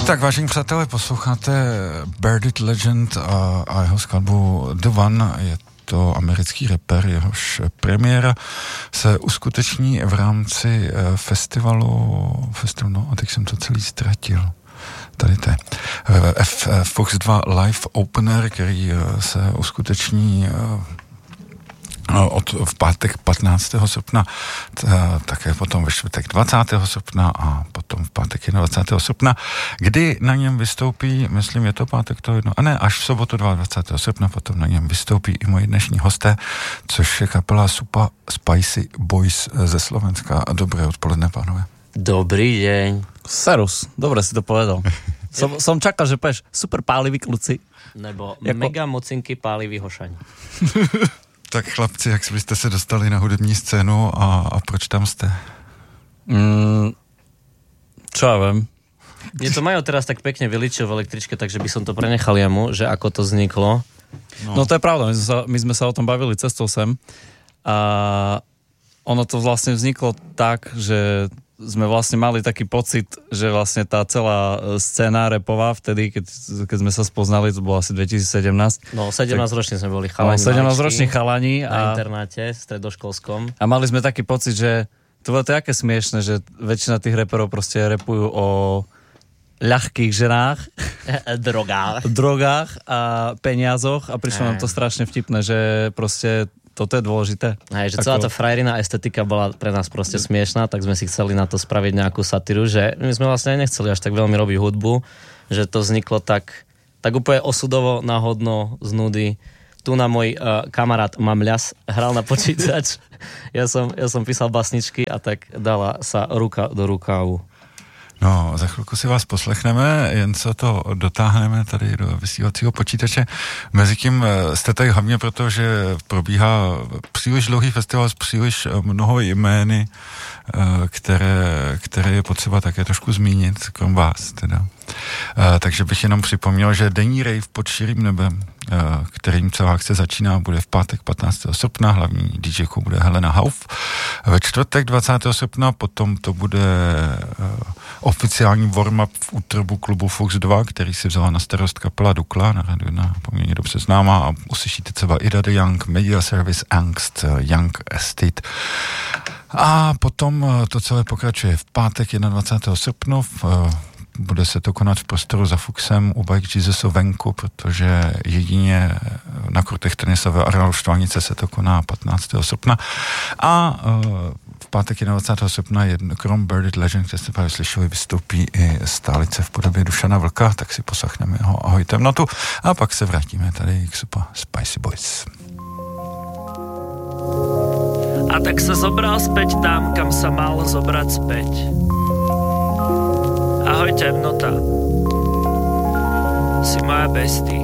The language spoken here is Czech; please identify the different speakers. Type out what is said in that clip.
Speaker 1: Tak vážení přátelé, posloucháte Bearded Legend a jeho skladbu The One. Je to americký rapper, jehož premiéra se uskuteční v rámci festivalu, no a teď jsem to celý ztratil. Tady to je Fox 2 Live Opener, který se uskuteční v pátek 15. srpna, také potom ve čtvrtek 20. srpna a potom v pátek 21. srpna, kdy na něm vystoupí, myslím, je to pátek to jedno, a ne, až v sobotu 22. srpna potom na něm vystoupí i moji dnešní hosté, což je kapela Super Spicy Boys ze Slovenska. Dobré odpoledne, pánové.
Speaker 2: Dobrý deň.
Speaker 3: Serus, dobre si to povedal. Som čakal, že povieš super páliví kluci.
Speaker 2: Nebo mega mocinky páliví hošani.
Speaker 1: Tak chlapci, jak byste se dostali na hudební scénu a proč tam jste?
Speaker 3: Čo ja viem.
Speaker 2: Mne to Majo teraz tak pekne vyličil v električke, takže by som to prenechal jemu, že ako to vzniklo.
Speaker 3: No to je pravda, my sme sa o tom bavili cestou sem a ono to vlastne vzniklo tak, že sme vlastne mali taký pocit, že vlastne tá celá scéna rapová vtedy, keď sme sa spoznali, to bolo asi 2017.
Speaker 2: No, 17-roční sme boli chalani.
Speaker 3: 17-roční chalani.
Speaker 2: Na internáte, stredoškolskom.
Speaker 3: A mali sme taký pocit, že to bolo to aké smiešne, že väčšina tých raperov proste rapujú o ľahkých ženách, drogách a peniazoch a prišlo nám to strašne vtipné, že proste toto je dôležité.
Speaker 2: Hej, že celá tá frajerina estetika bola pre nás proste smiešná, tak sme si chceli na to spraviť nejakú satíru, že my sme vlastne nechceli až tak veľmi robiť hudbu, že to vzniklo tak úplne osudovo, náhodno, z nudy. Tu na môj kamarát Mamľas hral na počítač, ja som písal basničky a tak dala sa ruka do rukávu.
Speaker 1: No, za chvilku si vás poslechneme, jen co to dotáhneme tady do vysílacího počítače. Mezitím jste tady hlavně proto, že probíhá příliš dlouhý festival s příliš mnoho jmény, které je potřeba také trošku zmínit, krom vás teda. Takže bych jenom připomněl, že denní rave pod širým nebem, kterým celá akce začíná, bude v pátek 15. srpna, hlavní DJkou bude Helena Hauf. Ve čtvrtek 20. srpna potom to bude oficiální warm-up v útrbu klubu Fox 2, který si vzala na starost kapela Dukla, na Radio 1 poměrně dobře známá, a uslyšíte třeba Ida the Young, Media Service, Angst, Young Estate. A potom to celé pokračuje v pátek 21. srpna. Bude se to konat v prostoru za Fuxem u Bike Jesusu venku, protože jedině na kurtech tenisové areálu Štvanice se to koná 15. srpna. A v pátek 21. srpna krom Bearded Legend, kde jste právě slyšeli, vystoupí i stálice v podobě Dušana Vlka, tak si poslechneme jeho Ahoj temnotu a pak se vrátíme tady k Super Spicy Boys.
Speaker 4: A tak sa zobral späť tam, kam sa mal zobrať späť. Ahoj temnota, si moja bestie.